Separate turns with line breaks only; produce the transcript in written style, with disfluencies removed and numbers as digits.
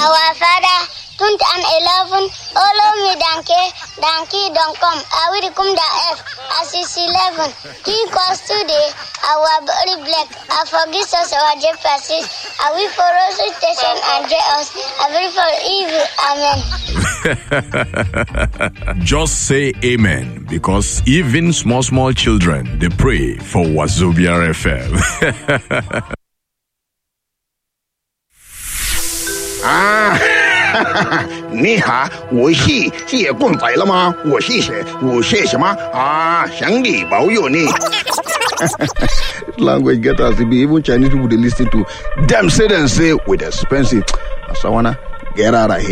Our Father, 2011, Olo mi danke, don't come. I will come the F, as is 11. Keep us today, our body black. I forgive us our trespasses. I will follow the station and dread us. I will for evil. Amen.
Just say amen, because even small children, they pray for Wazobia FM.
你好，我是结婚快了吗？我谢什么啊？上帝保佑你。Language get us to be even Chinese people they listen to. Them say with expensive. So I wanna get out of here.